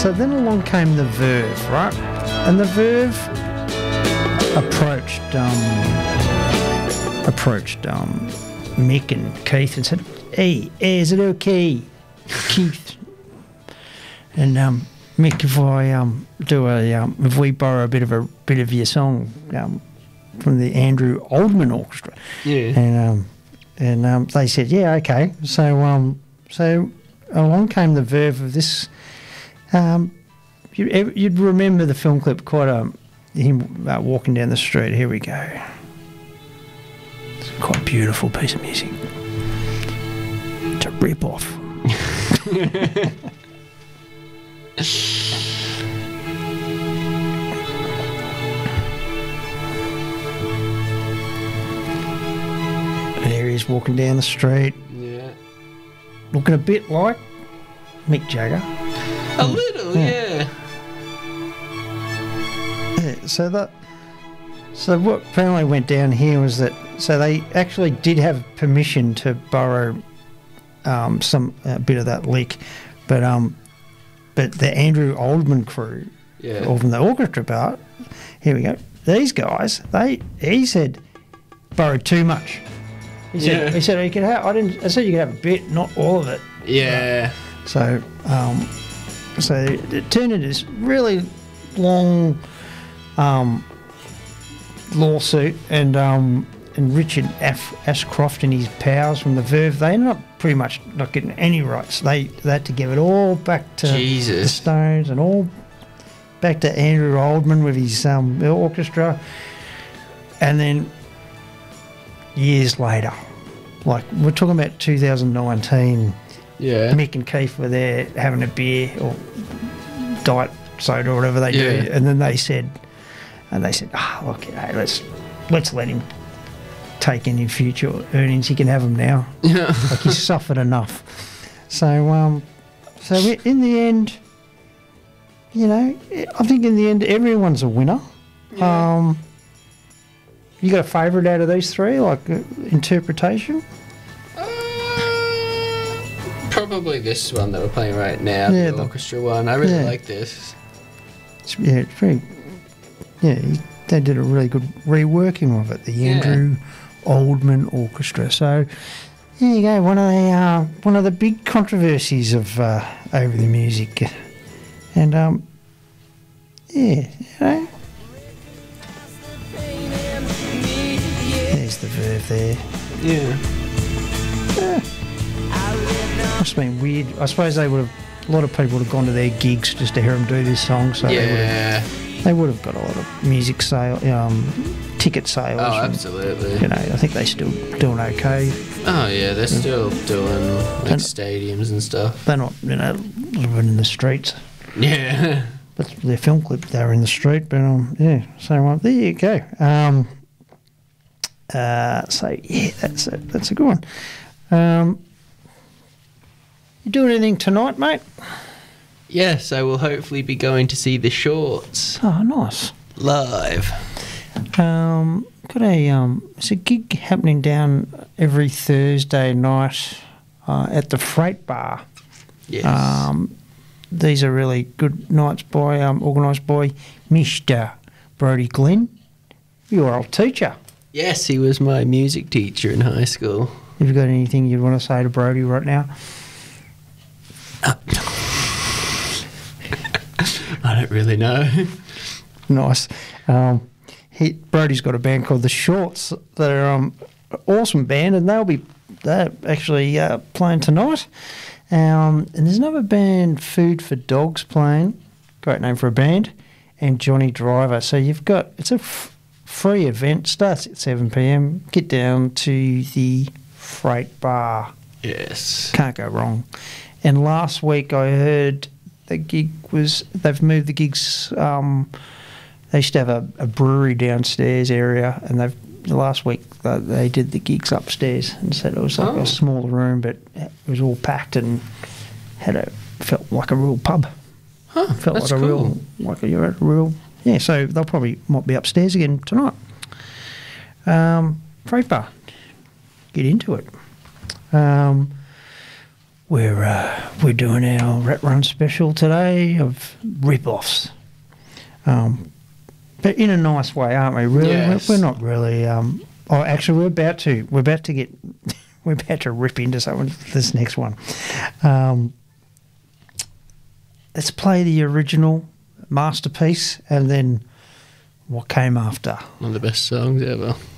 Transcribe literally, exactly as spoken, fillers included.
so then along came the Verve, right? And the Verve approached um, approached um, Mick and Keith and said, "Hey, hey, is it okay, Keith? And um, Mick, if I um, do a um, if we borrow a bit of a bit of your song um, from the Andrew Oldman Orchestra?" Yeah. And um, and um, they said, "Yeah, okay." So um, so along came the Verve of this. Um, you, you'd remember the film clip quite um, him uh, walking down the street. Here we go. It's quite a beautiful piece of music. It's a rip-off. And there he is walking down the street. Yeah. Looking a bit like Mick Jagger. A little, yeah. yeah. yeah so that, so what apparently went down here was that so they actually did have permission to borrow um, some a bit of that lick, but um, but the Andrew Oldman crew, Yeah. or from the orchestra part, here we go. These guys, they he said borrowed too much. He said Yeah. he said you could have. I didn't. I said you could have a bit, not all of it. Yeah. So, um, so it turned into this really long um, lawsuit, and um, and Richard F. Ashcroft and his pals from the Verve, they ended up pretty much not getting any rights. They, they had to give it all back to Jesus. the Stones and all back to Andrew Oldman with his um, orchestra, and then years later, like we're talking about two thousand nineteen. Yeah. Mick and Keith were there having a beer or diet soda or whatever they Yeah. do, and then they said, and they said, "Ah, oh, look, hey, let's let's let him take any future earnings. He can have them now. Yeah. Like he's suffered enough." So, um, so in the end, you know, I think in the end everyone's a winner. Yeah. Um, you got a favourite out of these three, like uh, interpretation? Probably this one that we're playing right now, Yeah, the the- orchestra one. I really yeah. like this. It's, yeah, it's very. Yeah, he- they did a really good reworking of it. The Yeah. Andrew Oldman Orchestra. So there you go. One of the uh, one of the big controversies of uh, over the music, and um, yeah, you know, there's the Verve there. Yeah. Must have been weird. I suppose they would have. A lot of people would have gone to their gigs just to hear them do this song. So they would have Yeah. They would have got a lot of music sale, um, ticket sales. Oh, from- absolutely. You know, I think they still doing okay. Oh, yeah, they're still doing like And- stadiums and stuff. They're not, you know, living in the streets. Yeah. That's their film clip. They were in the street, but um, yeah. So um, there you go. Um, uh, so yeah, that's a, that's a good one. Um, you doing anything tonight, mate? Yes, I will hopefully be going to see the Shorts Oh, nice. live. Um, got a um, it's a gig happening down every Thursday night uh, at the Freight Bar. Yes. Um, these are really good nights by um, organised by Mister Brodie Glenn, your old teacher. Yes, he was my music teacher in high school. Have you got anything you'd want to say to Brodie right now? I don't really know. Nice. Um, he, Brodie's got a band called The Shorts. They're um, an awesome band, and they'll be they're actually uh, playing tonight. Um, and there's another band, Food for Dogs, playing. Great name for a band. And Johnny Driver. So you've got it's a f- free event. Starts at seven p.m. Get down to the Freight Bar. Yes. Can't go wrong. And last week I heard the gig was they've moved the gigs. Um, they used to have a, a brewery downstairs area, and they've last week they, they did the gigs upstairs, and said it was like Oh. a smaller room, but it was all packed and had a felt like a real pub. Huh, Felt that's like a cool. real like a, you're at a real yeah. So they'll probably might be upstairs again tonight. Um, Freight Bar, get into it. Um, we're uh, we're doing our Rat Run special today of rip-offs. Um, but in a nice way, aren't we? Really, Yes. we're, we're not really. Um, oh, actually, we're about to. We're about to get. We're about to rip into someone. This next one. Um, let's play the original masterpiece, and then what came after. One of the best songs ever.